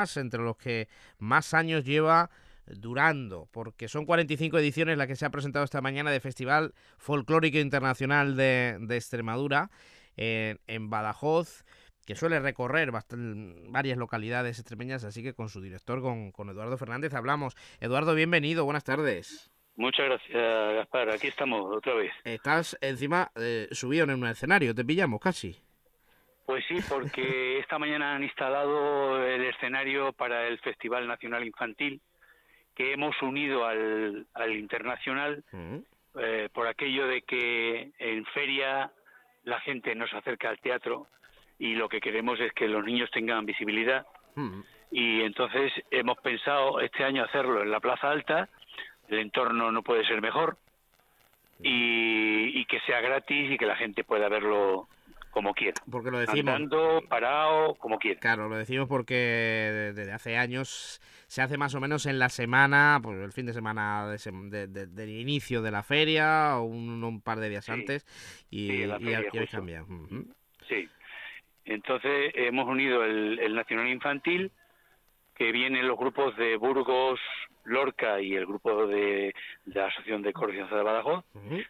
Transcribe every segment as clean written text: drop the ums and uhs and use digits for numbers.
entre los que más años lleva durando, porque son 45 ediciones las que se ha presentado esta mañana de Festival Folclórico Internacional de Extremadura en Badajoz, que suele recorrer varias localidades extremeñas, así que con su director, con Eduardo Fernández, hablamos. Eduardo, bienvenido, buenas tardes. Muchas gracias, Gaspar. Aquí estamos otra vez. Estás encima subido en un escenario, te pillamos casi. Pues sí, porque esta mañana han instalado el escenario para el Festival Nacional Infantil, que hemos unido al internacional por aquello de que en feria la gente nos acerca al teatro y lo que queremos es que los niños tengan visibilidad. Y entonces hemos pensado este año hacerlo en la Plaza Alta. El entorno no puede ser mejor y que sea gratis y que la gente pueda verlo como quiera. Porque lo decimos. Andando, parado, como quiera. Claro, lo decimos porque desde hace años se hace más o menos en la semana, pues el fin de semana del inicio de la feria o un par de días antes y hoy cambia. Sí. Entonces hemos unido el Nacional Infantil, que vienen los grupos de Burgos, Lorca y el grupo de la Asociación de Coordinación de Badajoz,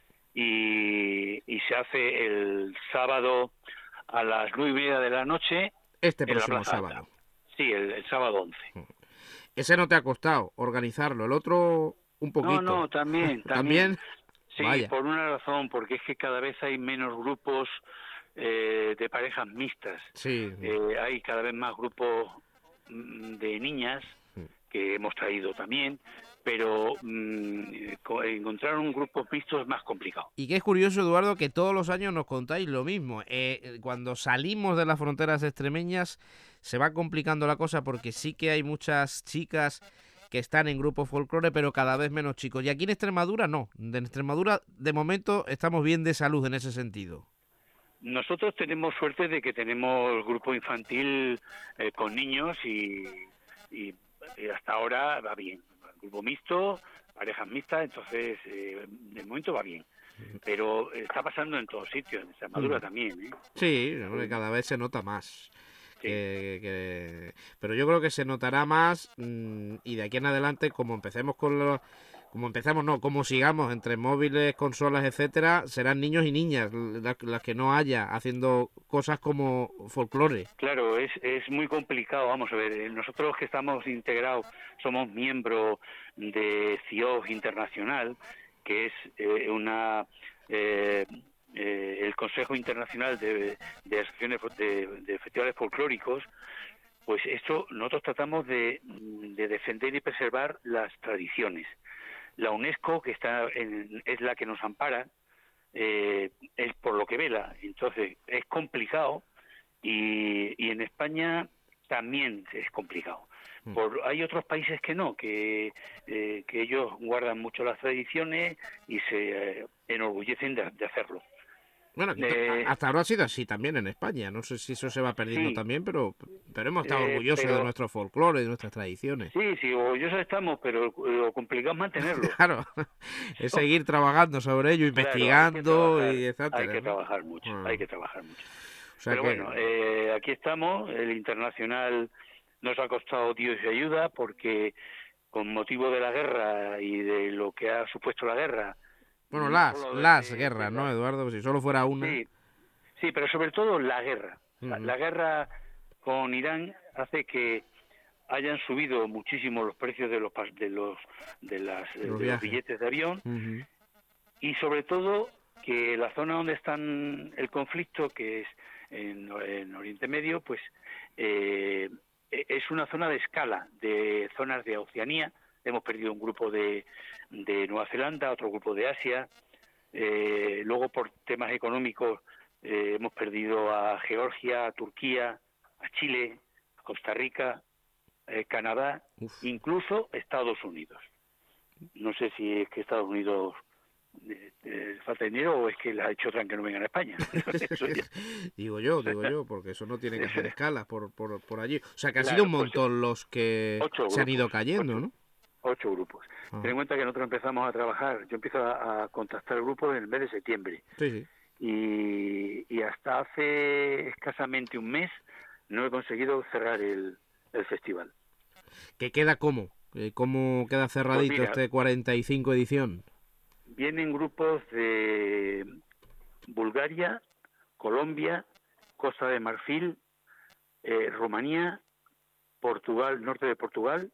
y se hace el sábado a las 9:30 de la noche. Este próximo sábado. Sí, el sábado 11. Ese no te ha costado organizarlo, el otro un poquito. No, también. ¿También? Sí, vaya. Por una razón, porque es que cada vez hay menos grupos de parejas mixtas. Sí. Hay cada vez más grupos de niñas que hemos traído también, pero encontrar un grupo mixto es más complicado. Y que es curioso, Eduardo, que todos los años nos contáis lo mismo. Cuando salimos de las fronteras extremeñas se va complicando la cosa porque sí que hay muchas chicas que están en grupos folclore, pero cada vez menos chicos. Y aquí en Extremadura no. En Extremadura, de momento, estamos bien de salud en ese sentido. Nosotros tenemos suerte de que tenemos grupo infantil con niños y hasta ahora va bien. Grupo mixto, parejas mixtas, entonces de momento va bien. Pero está pasando en todos sitios, en Extremadura también. Sí, cada vez se nota más. Sí. Pero yo creo que se notará más y de aquí en adelante, como empecemos como sigamos entre móviles, consolas, etcétera, serán niños y niñas las que no haya haciendo cosas como folclore. Claro, es muy complicado. Vamos a ver, nosotros que estamos integrados, somos miembros de CIOF Internacional, que es el Consejo Internacional de Asociaciones de Festivales Folclóricos. Pues esto nosotros tratamos de defender y preservar las tradiciones. La UNESCO, que es la que nos ampara, es por lo que vela. Entonces es complicado y en España también es complicado. Hay otros países que no, que ellos guardan mucho las tradiciones y se enorgullecen de hacerlo. Bueno, hasta ahora ha sido así también en España. No sé si eso se va perdiendo también, pero hemos estado orgullosos de nuestro folclore, de nuestras tradiciones. Sí, orgullosos estamos, pero lo complicado es mantenerlo. Claro, es seguir trabajando sobre ello, investigando, claro, y etcétera. Hay que trabajar mucho, hay que trabajar mucho. O sea pero bueno, aquí estamos. El internacional nos ha costado Dios y ayuda, porque con motivo de la guerra y de lo que ha supuesto la guerra. Bueno, las guerras, ¿no, Eduardo? Si solo fuera una. Sí, pero sobre todo la guerra. La guerra con Irán hace que hayan subido muchísimo los precios de los billetes de avión y sobre todo que la zona donde está el conflicto, que es en Oriente Medio, pues es una zona de escala de zonas de Oceanía. Hemos perdido un grupo de Nueva Zelanda, otro grupo de Asia. Luego, por temas económicos, hemos perdido a Georgia, a Turquía, a Chile, a Costa Rica, Canadá, incluso Estados Unidos. No sé si es que Estados Unidos falta dinero o es que les ha hecho otra que no vengan a España. digo yo, porque eso no tiene que hacer escalas por allí. O sea, que han sido un montón los que se han ido cayendo, ¿no? 8 grupos. Ten en cuenta que nosotros empezamos a trabajar, yo empiezo a contactar el grupo en el mes de septiembre. Sí. Y hasta hace escasamente un mes no he conseguido cerrar el festival. ¿Que queda cómo? ¿Cómo queda cerradito Pues mira, este 45 edición? vienen grupos de Bulgaria, Colombia, Costa de Marfil, Rumanía, Portugal, norte de Portugal,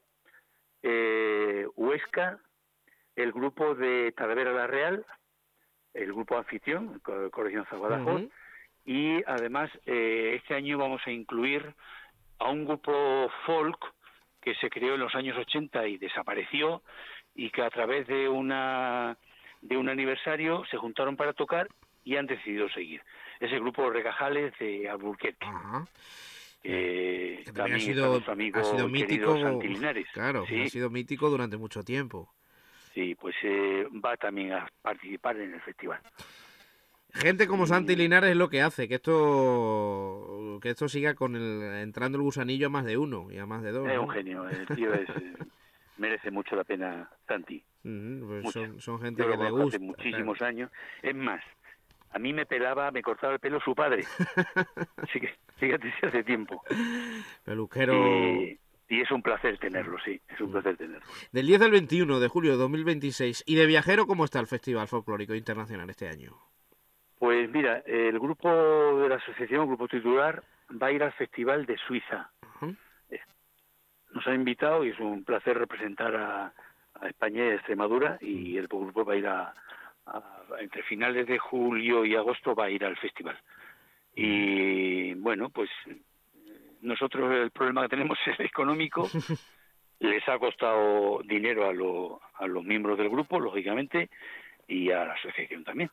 Huesca, el grupo de Talavera la Real, el grupo anfitrión, Colegio Badajoz, y además este año vamos a incluir a un grupo folk que se creó en los años 80 y desapareció, y que a través de un aniversario se juntaron para tocar y han decidido seguir. Es el grupo Regajales de Alburquerque. Ajá. Que también también está nuestro ha sido amigo mítico, querido Santi Linares. claro, ¿Sí? ha sido mítico durante mucho tiempo. Sí, pues va también a participar en el festival. Gente como Santi Linares es lo que hace que esto siga entrando el gusanillo a más de uno y a más de dos. Es ¿no? un genio, el tío merece mucho la pena, Santi. Pues son gente Yo que lo le conozco gusta. hace muchísimos años. Es más, a mí me cortaba el pelo su padre. Así que fíjate si hace tiempo. Peluquero. Y es un placer tenerlo, sí, es un placer tenerlo. Del 10 al 21 de julio de 2026. ¿Y de viajero cómo está el Festival Folclórico Internacional este año? Pues mira, el grupo de la asociación, el grupo titular, va a ir al Festival de Suiza. Nos ha invitado y es un placer representar a España y a Extremadura, y el grupo va a ir entre finales de julio y agosto va a ir al festival. Y bueno, pues nosotros el problema que tenemos es económico. Les ha costado dinero a los miembros del grupo, lógicamente, y a la asociación también.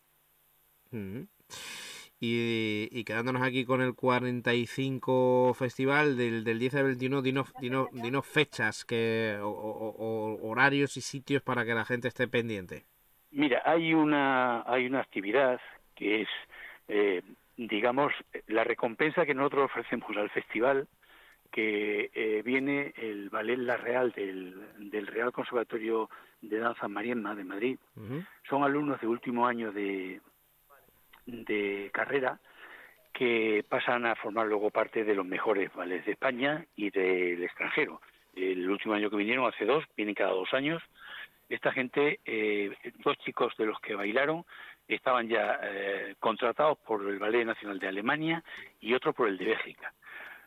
Y quedándonos aquí con el 45 festival del 10 al 21, dinos fechas, o horarios y sitios para que la gente esté pendiente. Mira, hay una actividad que es, digamos, la recompensa que nosotros ofrecemos al festival, que viene el Ballet La Real del Real Conservatorio de Danza Mariemma de Madrid. Son alumnos de último año de carrera que pasan a formar luego parte de los mejores ballets de España y del extranjero. El último año que vinieron, hace 2, vienen cada 2 años. Esta gente, 2 chicos de los que bailaron, estaban ya contratados por el Ballet Nacional de Alemania y otro por el de Bélgica.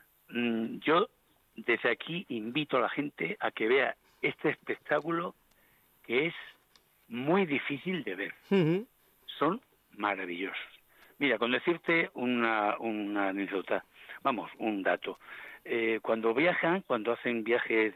Yo desde aquí invito a la gente a que vea este espectáculo, que es muy difícil de ver. Son maravillosos. Mira, con decirte una anécdota, vamos, un dato. Cuando hacen viajes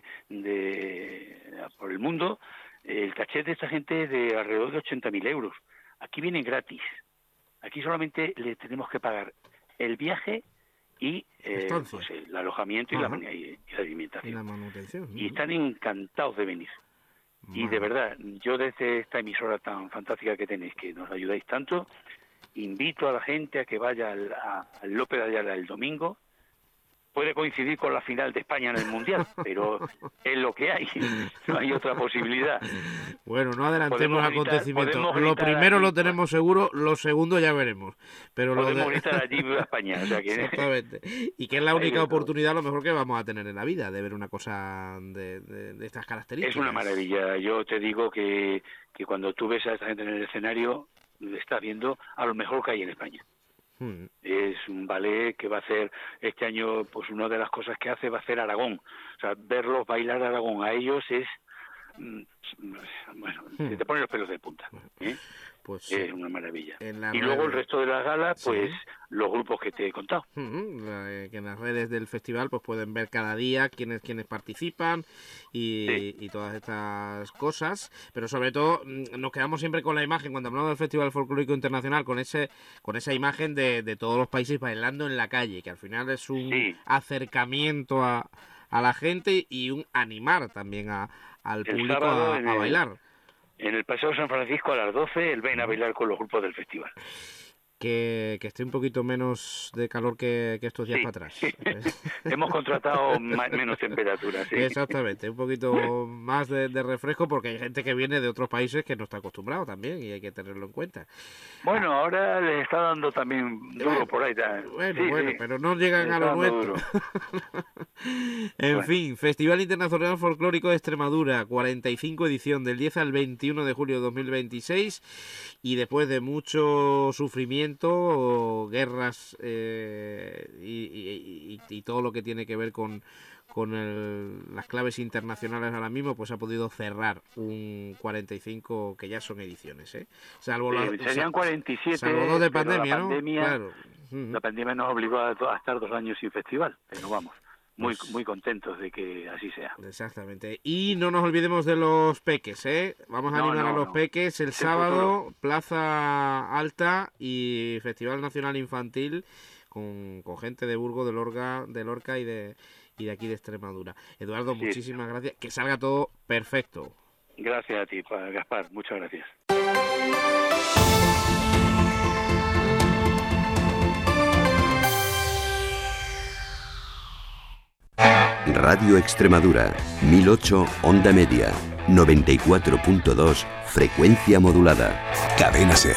por el mundo, el cachet de esta gente es de alrededor de 80.000 euros. Aquí vienen gratis. Aquí solamente le tenemos que pagar el viaje y pues, el alojamiento y la alimentación. Y la manutención. Y están encantados de venir. Y de verdad, yo desde esta emisora tan fantástica que tenéis, que nos ayudáis tanto, invito a la gente a que vaya al López de Ayala el domingo. Puede coincidir con la final de España en el Mundial, pero es lo que hay, no hay otra posibilidad. Bueno, no adelantemos acontecimientos. Lo primero allí, lo tenemos seguro, lo segundo ya veremos. Pero podemos gritar allí a España, o sea que... Exactamente. Y que es la única oportunidad, a lo mejor, que vamos a tener en la vida, de ver una cosa de estas características. Es una maravilla. Yo te digo que cuando tú ves a esta gente en el escenario, estás viendo a lo mejor que hay en España. Es un ballet que va a hacer este año, pues una de las cosas que hace va a ser Aragón. O sea, verlos bailar Aragón a ellos es, bueno, se te ponen los pelos de punta. Pues es una maravilla. Y luego el resto de las galas, pues los grupos que te he contado. Que en las redes del festival pues pueden ver cada día quiénes participan y todas estas cosas. Pero sobre todo nos quedamos siempre con la imagen, cuando hablamos del Festival Folclórico Internacional, con esa imagen de todos los países bailando en la calle, que al final es un acercamiento a la gente y un animar también al público a bailar. En el Paseo San Francisco a las 12, el ven a bailar con los grupos del festival. que esté un poquito menos de calor que estos días Sí. para atrás. Hemos contratado menos temperatura, sí. Exactamente, un poquito más de refresco, porque hay gente que viene de otros países que no está acostumbrado también y hay que tenerlo en cuenta. Bueno, ahora les está dando también duro por ahí. Bueno, pero no llegan a lo nuestro. En fin, Festival Internacional Folclórico de Extremadura, 45 edición, del 10 al 21 de julio de 2026, y después de mucho sufrimiento, guerras y todo lo que tiene que ver con las claves internacionales ahora mismo, pues ha podido cerrar un 45 que ya son ediciones, salvo serían 47, salvo 2 de pandemia, la pandemia, ¿no? Claro. La pandemia nos obligó a estar 2 años sin festival, pero vamos, muy contentos de que así sea. Exactamente. Y no nos olvidemos de los peques, Vamos a animar a los peques el sábado, futuro. Plaza Alta y Festival Nacional Infantil con gente de Burgos, de Lorca y de aquí de Extremadura. Eduardo, muchísimas gracias. Que salga todo perfecto. Gracias a ti, Gaspar. Muchas gracias. Radio Extremadura, 1008 onda media, 94.2 frecuencia modulada. Cadena SER.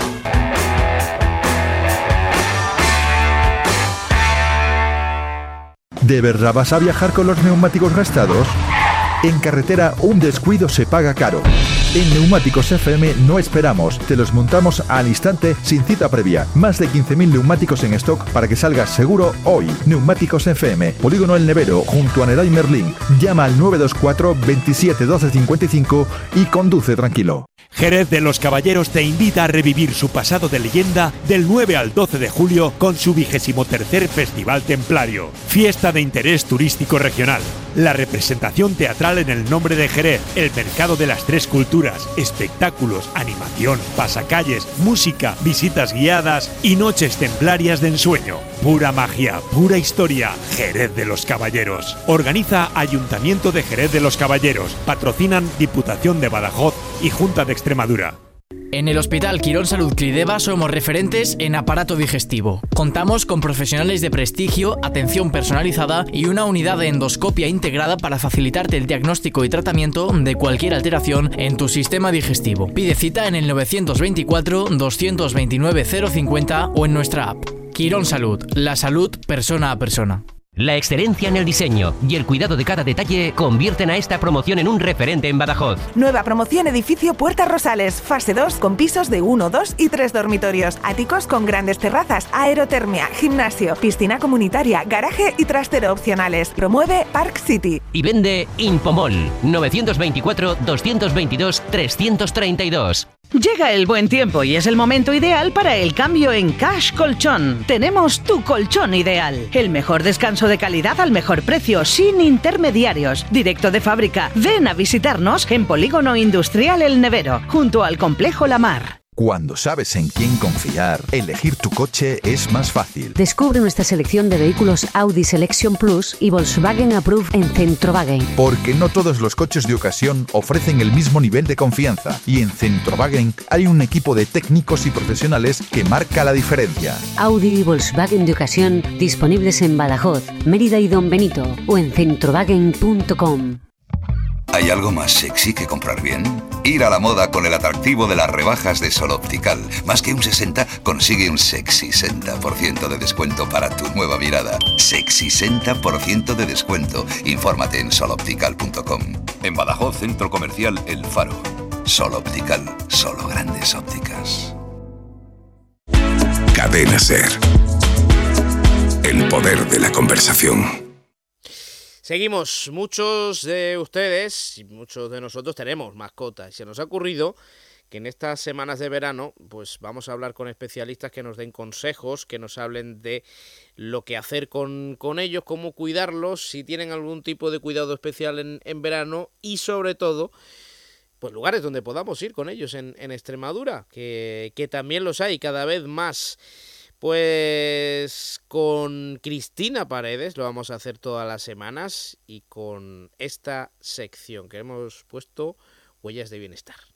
¿De verdad vas a viajar con los neumáticos gastados? En carretera, un descuido se paga caro. En Neumáticos FM no esperamos, te los montamos al instante sin cita previa. Más de 15.000 neumáticos en stock para que salgas seguro hoy. Neumáticos FM, Polígono El Nevero, junto a Neray Merlín. Llama al 924 27 12 55 y conduce tranquilo. Jerez de los Caballeros te invita a revivir su pasado de leyenda del 9 al 12 de julio con su 23º Festival Templario. Fiesta de interés turístico regional. La representación teatral en el nombre de Jerez, el mercado de las tres culturas, espectáculos, animación, pasacalles, música, visitas guiadas y noches templarias de ensueño. Pura magia, pura historia. Jerez de los Caballeros. Organiza Ayuntamiento de Jerez de los Caballeros. Patrocinan Diputación de Badajoz y Junta de Extremadura. En el Hospital Quirón Salud Clideva somos referentes en aparato digestivo. Contamos con profesionales de prestigio, atención personalizada y una unidad de endoscopia integrada para facilitarte el diagnóstico y tratamiento de cualquier alteración en tu sistema digestivo. Pide cita en el 924 229 050 o en nuestra app. Quirón Salud, la salud persona a persona. La excelencia en el diseño y el cuidado de cada detalle convierten a esta promoción en un referente en Badajoz. Nueva promoción edificio Puertas Rosales, fase 2 con pisos de 1, 2 y 3 dormitorios. Áticos con grandes terrazas, aerotermia, gimnasio, piscina comunitaria, garaje y trastero opcionales. Promueve Park City. Y vende Impomol, 924 222 332. Llega el buen tiempo y es el momento ideal para el cambio en Cash Colchón. Tenemos tu colchón ideal. El mejor descanso de calidad al mejor precio, sin intermediarios. Directo de fábrica. Ven a visitarnos en Polígono Industrial El Nevero, junto al Complejo La Mar. Cuando sabes en quién confiar, elegir tu coche es más fácil. Descubre nuestra selección de vehículos Audi Selection Plus y Volkswagen Approved en Centrowagen. Porque no todos los coches de ocasión ofrecen el mismo nivel de confianza. Y en Centrowagen hay un equipo de técnicos y profesionales que marca la diferencia. Audi y Volkswagen de ocasión disponibles en Badajoz, Mérida y Don Benito o en centrowagen.com. ¿Hay algo más sexy que comprar bien? Ir a la moda con el atractivo de las rebajas de Sol Optical. Más que un 60, consigue un sexy 60% de descuento para tu nueva mirada. Sexy 60% de descuento. Infórmate en soloptical.com. En Badajoz, Centro Comercial El Faro. Sol Optical, solo grandes ópticas. Cadena SER. El poder de la conversación. Seguimos, muchos de ustedes y muchos de nosotros tenemos mascotas y se nos ha ocurrido que en estas semanas de verano pues vamos a hablar con especialistas que nos den consejos, que nos hablen de lo que hacer con ellos, cómo cuidarlos, si tienen algún tipo de cuidado especial en verano y sobre todo pues lugares donde podamos ir con ellos en Extremadura, que también los hay cada vez más. Pues con Cristina Paredes lo vamos a hacer todas las semanas y con esta sección que hemos puesto Huellas de Bienestar.